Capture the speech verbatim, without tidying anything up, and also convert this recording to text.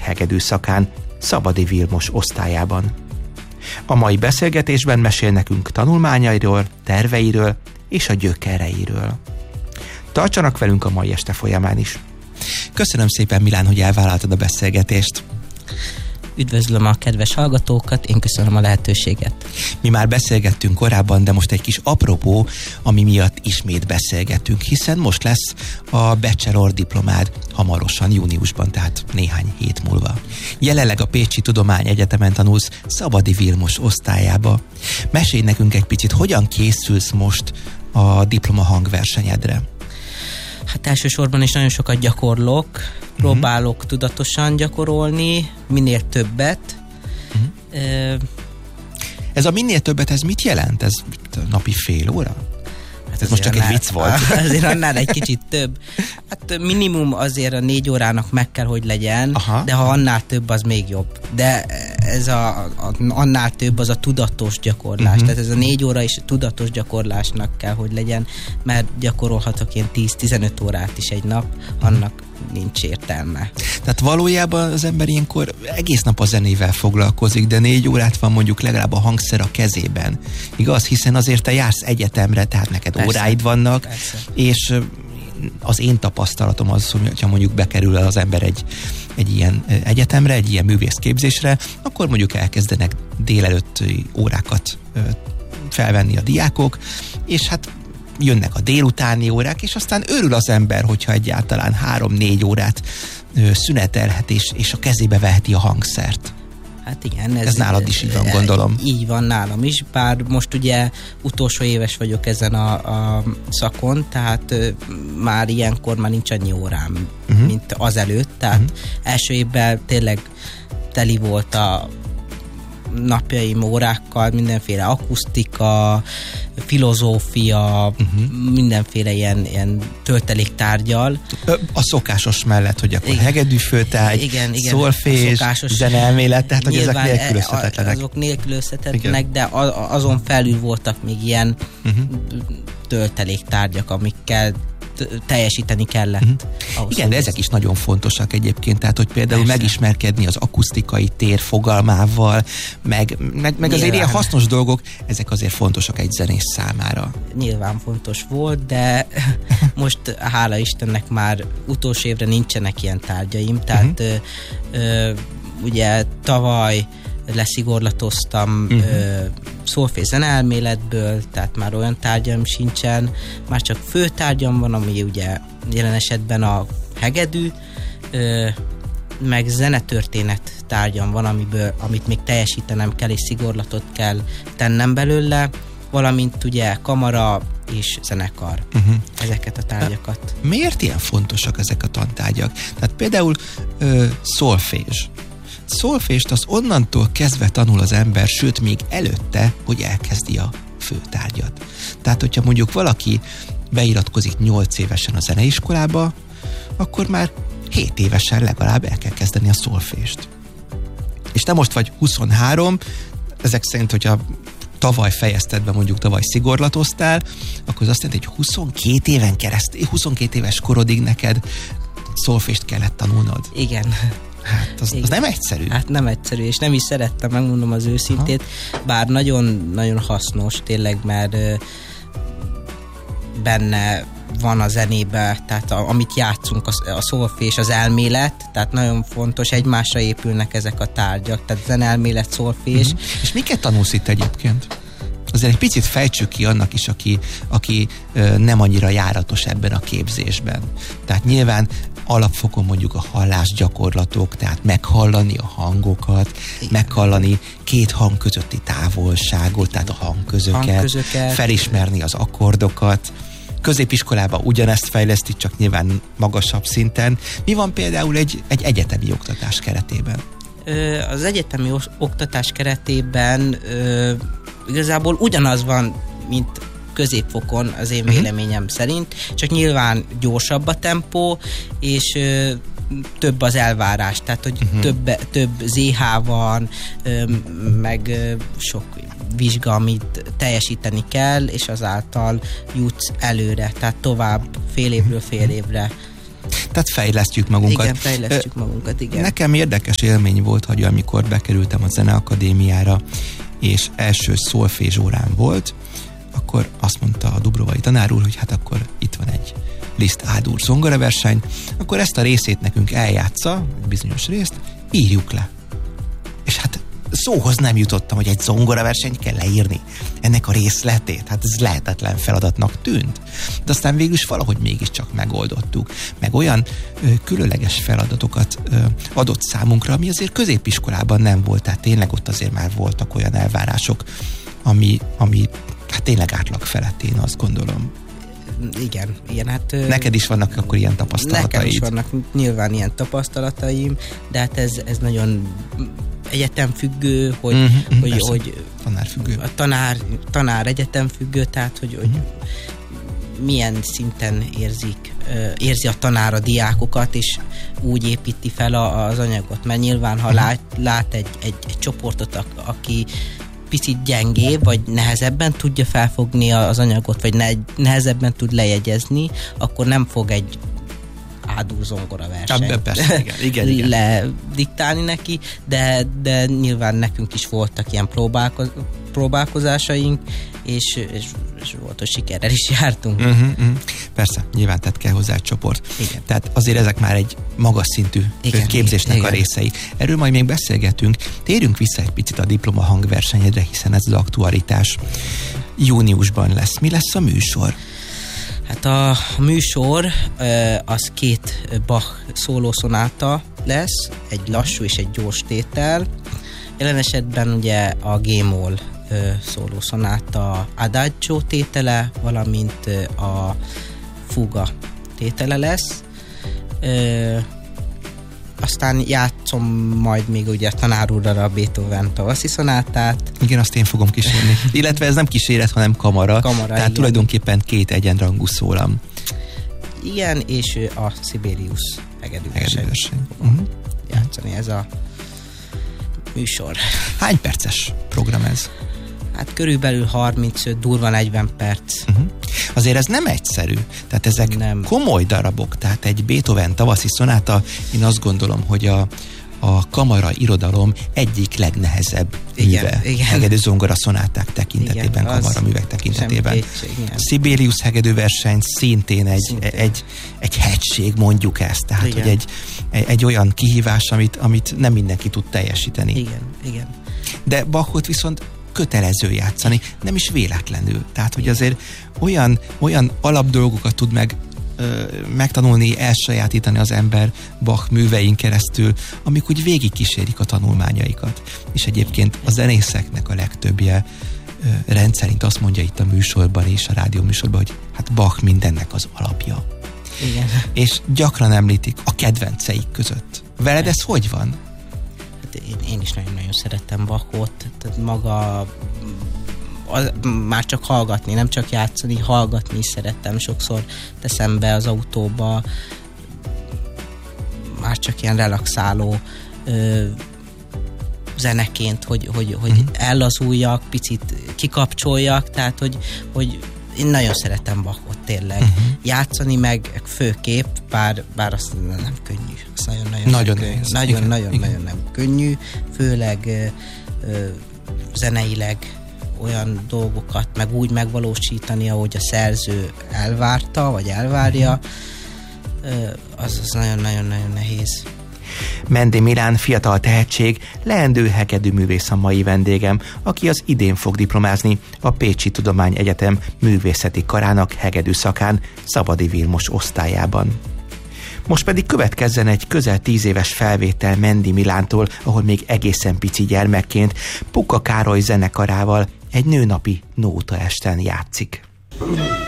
hegedű szakán, Szabadi Vilmos osztályában. A mai beszélgetésben mesél nekünk tanulmányairól, terveiről és a gyökereiről. Tartsanak velünk a mai este folyamán is. Köszönöm szépen, Milán, hogy elvállaltad a beszélgetést. Üdvözlöm a kedves hallgatókat, én köszönöm a lehetőséget. Mi már beszélgettünk korábban, de most egy kis apropó, ami miatt ismét beszélgetünk, hiszen most lesz a bachelor diplomád hamarosan, júniusban, tehát néhány hét múlva. Jelenleg a Pécsi Tudományegyetemen tanulsz Szabadi Vilmos osztályába. Mesélj nekünk egy picit, hogyan készülsz most a diploma hangversenyedre? Hát elsősorban is nagyon sokat gyakorlok, próbálok uh-huh. tudatosan gyakorolni, minél többet. Uh-huh. Uh, ez a minél többet, ez mit jelent? Ez napi fél óra? Hát ez most csak annál, egy vicc volt. Azért annál egy kicsit több. Hát minimum azért a négy órának meg kell, hogy legyen, aha. de ha annál több, az még jobb. De ez a, a annál több, az a tudatos gyakorlás. Uh-huh. Tehát ez a négy óra is tudatos gyakorlásnak kell, hogy legyen, mert gyakorolhatok én tíz-tizenöt órát is egy nap, annak nincs értelme. Tehát valójában az ember ilyenkor egész nap a zenével foglalkozik, de négy órát van mondjuk legalább a hangszer a kezében. Igaz? Hiszen azért te jársz egyetemre, tehát neked persze, óráid vannak, persze. És az én tapasztalatom az, hogyha mondjuk bekerül az ember egy, egy ilyen egyetemre, egy ilyen művészképzésre, akkor mondjuk elkezdenek délelőtti órákat felvenni a diákok, és hát jönnek a délutáni órák, és aztán örül az ember, hogyha egyáltalán három-négy órát ö, szünetelhet, és, és a kezébe veheti a hangszert. Hát igen. Ez, ez nálad is így van, gondolom. Így van nálam is, bár most ugye utolsó éves vagyok ezen a, a szakon, tehát ö, már ilyenkor már nincs annyi órám, uh-huh. mint azelőtt, tehát uh-huh. első évben tényleg teli volt a napjaim órákkal, mindenféle akusztika, filozófia, uh-huh. mindenféle ilyen, ilyen tölteléktárgyal. A szokásos mellett, hogy akkor hegedűfőtárgy, szolfés, zeneelmélet, tehát hogy ezek nélkülözhetetlenek. Azok nélkülözhetetlenek, de azon felül voltak még ilyen uh-huh. tölteléktárgyak, amikkel teljesíteni kellett. Uh-huh. Igen, de ezek is nagyon fontosak egyébként, tehát hogy például persze. megismerkedni az akusztikai tér fogalmával, meg, meg, meg azért ilyen hasznos dolgok, ezek azért fontosak egy zenész számára. Nyilván fontos volt, de most hála Istennek már utolsó évre nincsenek ilyen tárgyaim, tehát uh-huh. ö, ö, ugye tavaly leszigorlatoztam uh-huh. ö, szolfés zeneelméletből, tehát már olyan tárgyam sincsen, már csak főtárgyam van, ami ugye jelen esetben a hegedű, ö, meg zenetörténet tárgyam van, amiből, amit még teljesítenem kell, és szigorlatot kell tennem belőle, valamint ugye kamara és zenekar. Uh-huh. Ezeket a tárgyakat. Miért ilyen fontosak ezek a tantárgyak? Tehát például ö, szolfés. Szolfést az onnantól kezdve tanul az ember, sőt még előtte, hogy elkezdi a főtárgyat. Tehát, hogyha mondjuk valaki beiratkozik nyolc évesen a zeneiskolába, akkor már hét évesen legalább el kell kezdeni a szolfést. És te most vagy huszonhárom, ezek szerint, hogyha tavaly fejezted be, mondjuk tavaly szigorlatoztál, akkor az azt jelenti, hogy huszonkét éven keresztül, huszonkét éves korodig neked szolfést kellett tanulnod. Igen. Hát az, az nem egyszerű. Hát nem egyszerű, és nem is szerettem, megmondom az őszintét, aha. bár nagyon-nagyon hasznos tényleg, mert ö, benne van a zenébe, tehát a, amit játszunk, a, a szolfés, az elmélet, tehát nagyon fontos, egymásra épülnek ezek a tárgyak, tehát zenelmélet, szolfés. Uh-huh. És miket tanulsz itt egyébként? Azért egy picit fejtsük ki annak is, aki, aki ö, nem annyira járatos ebben a képzésben. Tehát nyilván alapfokon mondjuk a hallásgyakorlatok, tehát meghallani a hangokat, igen. meghallani két hang közötti távolságot, tehát a hangközöket, hangközöket, felismerni az akkordokat. Középiskolában ugyanezt fejleszti, csak nyilván magasabb szinten. Mi van például egy, egy egyetemi oktatás keretében? Az egyetemi oktatás keretében ö, igazából ugyanaz van, mint középfokon az én véleményem uh-huh. szerint, csak nyilván gyorsabb a tempó, és ö, több az elvárás, tehát hogy uh-huh. több, több zé há van, ö, meg ö, sok vizsga, amit teljesíteni kell, és azáltal jutsz előre, tehát tovább fél évről fél évre. Tehát fejlesztjük magunkat. Igen, fejlesztjük magunkat, igen. Nekem érdekes élmény volt, hogy amikor bekerültem a Zeneakadémiára, és első szolfés órán volt, akkor azt mondta a dubrovai tanár úr, hogy hát akkor itt van egy Liszt A-dur zongoraverseny, akkor ezt a részét nekünk eljátsza, egy bizonyos részt, írjuk le. És hát szóhoz nem jutottam, hogy egy zongoraversenyt kell leírni. Ennek a részletét, hát ez lehetetlen feladatnak tűnt. De aztán végül is valahogy mégiscsak megoldottuk. Meg olyan ö, különleges feladatokat ö, adott számunkra, ami azért középiskolában nem volt. Tehát tényleg ott azért már voltak olyan elvárások, ami, ami hát tényleg átlag felett, én azt gondolom. Igen, igen, hát... Neked is vannak akkor ilyen tapasztalataid? Nekem is vannak nyilván ilyen tapasztalataim, de hát ez, ez nagyon egyetemfüggő, hogy, mm-hmm, hogy, hogy tanárfüggő. A tanár, tanár egyetemfüggő, tehát hogy, hogy mm-hmm. milyen szinten érzik, érzi a tanár a diákokat, és úgy építi fel a, az anyagot, mert nyilván, ha mm-hmm. lát, lát egy, egy, egy csoportot, aki picit gyengébb, vagy nehezebben tudja felfogni az anyagot, vagy ne, nehezebben tud lejegyezni, akkor nem fog egy A-dur zongora versenyt persze, igen, igen, igen. lediktálni neki, de, de nyilván nekünk is voltak ilyen próbálkoz, próbálkozásaink, és, és, és volt, hogy sikerrel is jártunk. Uh-huh, uh-huh. Persze, nyilván tehát kell hozzá egy csoport. Igen. Tehát azért ezek már egy magas szintű igen, képzésnek igen. a részei. Erről majd még beszélgetünk. Térjünk vissza egy picit a diploma hangversenyedre, hiszen ez az aktualitás. Júniusban lesz. Mi lesz a műsor? Hát a műsor az két Bach szólószonáta lesz, egy lassú és egy gyors tétel. Jelen esetben ugye a G-moll szólószonáta Adagio tétele, valamint a Fuga tétele lesz. Aztán játszom majd még ugye a tanár úrral a Beethoven tavaszi szonátát. Igen, azt én fogom kísérni. Illetve ez nem kíséret, hanem kamara. kamara tehát igen. Tulajdonképpen két egyenrangú szólam. Igen, és a Sibelius hegedűverseny. Uh-huh. Játszani ez a műsor. Hány perces program ez? Hát körülbelül harmincöt, durva negyven perc. Uh-huh. Azért ez nem egyszerű. Tehát ezek nem. komoly darabok. Tehát egy Beethoven tavaszi szonáta, én azt gondolom, hogy a, a kamara irodalom egyik legnehezebb műve. Hegedű zongora szonáták tekintetében, igen, kamara művek tekintetében. Sibelius hegedűverseny szintén egy, szintén. Egy, egy hegység, mondjuk ezt. Tehát, igen. hogy egy, egy olyan kihívás, amit, amit nem mindenki tud teljesíteni. Igen, igen. De Bachot viszont kötelező játszani, nem is véletlenül. Tehát, hogy azért olyan, olyan alapdolgokat tud meg ö, megtanulni, elsajátítani az ember Bach művein keresztül, amik úgy végigkísérik a tanulmányaikat. És egyébként a zenészeknek a legtöbbje ö, rendszerint azt mondja itt a műsorban és a rádió műsorban, hogy hát Bach mindennek az alapja. Igen. És gyakran említik a kedvenceik között. Veled ez hogy van? Én, én is nagyon-nagyon szerettem Bachot, tehát maga az, már csak hallgatni, nem csak játszani, hallgatni is szerettem. Sokszor teszem be az autóba, már csak ilyen relaxáló ö, zeneként, hogy, hogy, hogy mm-hmm. ellazuljak, picit kikapcsoljak, tehát hogy, hogy én nagyon szeretem Bachot tényleg. Uh-huh. Játszani meg főképp, bár, bár azt nem könnyű. Azt nagyon-nagyon nagyon nem könnyű. Nagyon-nagyon nem könnyű. Főleg ö, ö, zeneileg olyan dolgokat meg úgy megvalósítani, ahogy a szerző elvárta, vagy elvárja, uh-huh. ö, az, az nagyon-nagyon-nagyon nehéz. Mendi Milán fiatal tehetség, leendő hegedűművész a mai vendégem, aki az idén fog diplomázni a Pécsi Tudományegyetem művészeti karának hegedű szakán, Szabadi Vilmos osztályában. Most pedig következzen egy közel tíz éves felvétel Mendi Milántól, ahol még egészen pici gyermekként Puka Károly zenekarával egy nőnapi nótaesten játszik.